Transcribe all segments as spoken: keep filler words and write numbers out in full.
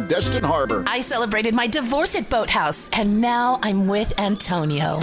Destin Harbor. I celebrated my divorce at Boathouse, and now I'm with Antonio.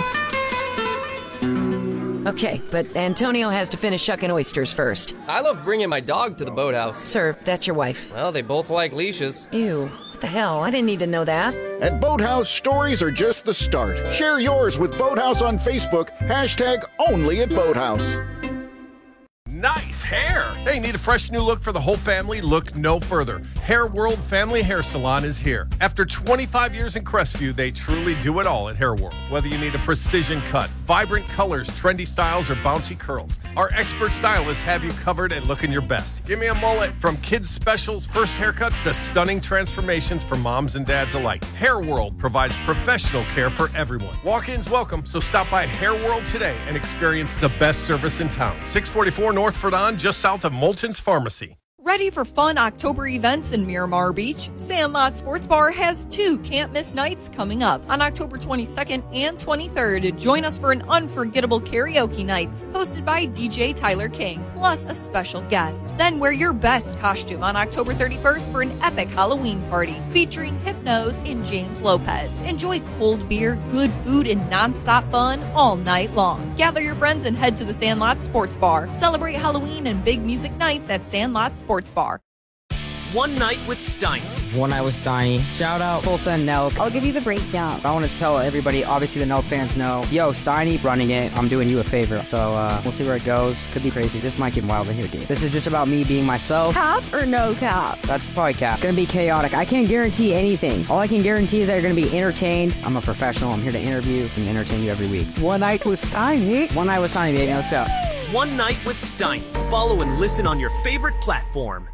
Okay, but Antonio has to finish shucking oysters first. I love bringing my dog to the boathouse. Sir, that's your wife. Well, they both like leashes. Ew, what the hell? I didn't need to know that. At Boathouse, stories are just the start. Share yours with Boathouse on Facebook, hashtag only at Boathouse. Nice hair! Hey, need a fresh new look for the whole family? Look no further. Hair World Family Hair Salon is here. After twenty-five years in Crestview, they truly do it all at Hair World. Whether you need a precision cut, vibrant colors, trendy styles, or bouncy curls, our expert stylists have you covered and looking your best. Give me a mullet. From kids specials, first haircuts, to stunning transformations for moms and dads alike. Hair World provides professional care for everyone. Walk-ins welcome, so stop by Hair World today and experience the best service in town. six forty-four North Fredon, just south of Moulton's Pharmacy. Ready for fun October events in Miramar Beach? Sandlot Sports Bar has two can't-miss nights coming up on October twenty-second and twenty-third. Join us for an unforgettable karaoke nights hosted by D J Tyler King, plus a special guest. Then wear your best costume on October thirty-first for an epic Halloween party featuring Hypnose and James Lopez. Enjoy cold beer, good food, and nonstop fun all night long. Gather your friends and head to the Sandlot Sports Bar. Celebrate Halloween and big music nights at Sandlot Sports Bar. One Night with Steiny. One Night with Steiny. Shout out Tulsa and Nelk. I'll give you the breakdown. I want to tell everybody, obviously the Nelk fans know, yo, Steiny running it, I'm doing you a favor. So uh, we'll see where it goes. Could be crazy. This might get wild in here, dude. This is just about me being myself. Cap or no cap? That's probably cap. Gonna be chaotic. I can't guarantee anything. All I can guarantee is that you're gonna be entertained. I'm a professional. I'm here to interview and entertain you every week. One Night with Steiny. One Night with Steiny, baby. Let's go. One Night with Steiny. Follow and listen on your favorite platform.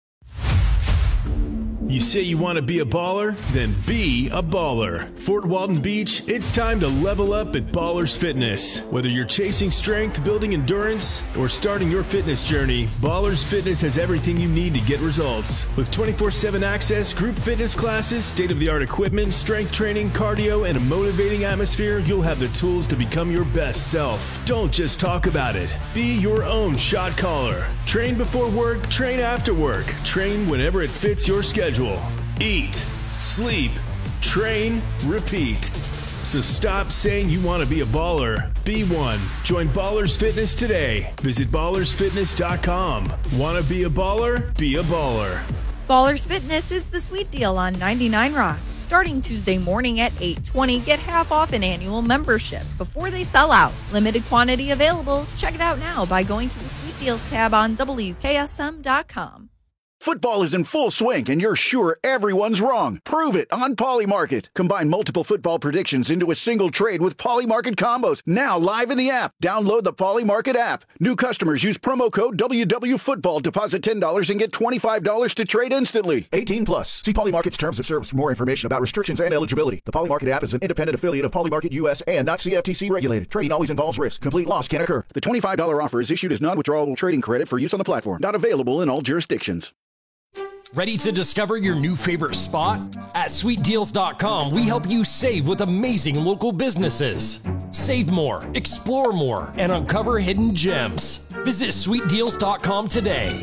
You say you want to be a baller? Then be a baller. Fort Walton Beach, it's time to level up at Ballers Fitness. Whether you're chasing strength, building endurance, or starting your fitness journey, Ballers Fitness has everything you need to get results. With twenty-four seven access, group fitness classes, state-of-the-art equipment, strength training, cardio, and a motivating atmosphere, you'll have the tools to become your best self. Don't just talk about it. Be your own shot caller. Train before work, train after work. Train whenever it fits your schedule. Eat, sleep, train, repeat. So stop saying you want to be a baller. Be one. Join Ballers Fitness today. Visit ballers fitness dot com. Want to be a baller? Be a baller. Ballers Fitness is the sweet deal on ninety-nine Rock. Starting Tuesday morning at eight twenty, get half off an annual membership before they sell out. Limited quantity available. Check it out now by going to the Sweet Deals tab on W K S M dot com. Football is in full swing, and you're sure everyone's wrong. Prove it on Polymarket. Combine multiple football predictions into a single trade with Polymarket combos. Now live in the app. Download the Polymarket app. New customers use promo code W W Football. Deposit ten dollars and get twenty-five dollars to trade instantly. eighteen plus. See Polymarket's terms of service for more information about restrictions and eligibility. The Polymarket app is an independent affiliate of Polymarket U S and not C F T C regulated. Trading always involves risk. Complete loss can occur. The twenty-five dollars offer is issued as non-withdrawable trading credit for use on the platform. Not available in all jurisdictions. Ready to discover your new favorite spot? At sweet deals dot com, we help you save with amazing local businesses. Save more, explore more, and uncover hidden gems. Visit sweet deals dot com today.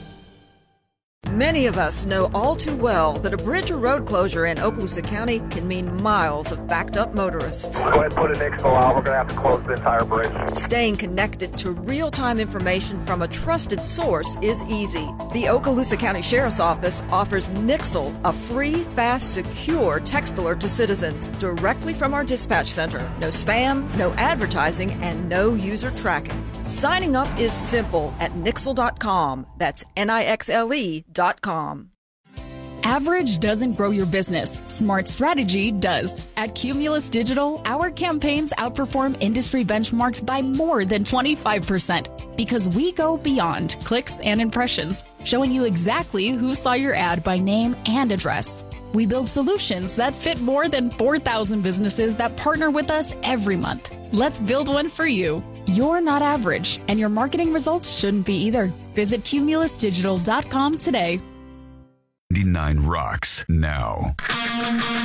Many of us know all too well that a bridge or road closure in Okaloosa County can mean miles of backed-up motorists. Go ahead and put an X F O out. We're going to have to close the entire bridge. Staying connected to real-time information from a trusted source is easy. The Okaloosa County Sheriff's Office offers Nixle, a free, fast, secure text alert to citizens directly from our dispatch center. No spam, no advertising, and no user tracking. Signing up is simple at nixle dot com. That's N I X L E dot com. Average doesn't grow your business. Smart strategy does. At Cumulus Digital, our campaigns outperform industry benchmarks by more than twenty-five percent because we go beyond clicks and impressions, showing you exactly who saw your ad by name and address. We build solutions that fit more than four thousand businesses that partner with us every month. Let's build one for you. You're not average, and your marketing results shouldn't be either. Visit cumulus digital dot com today. ninety-nine rocks now.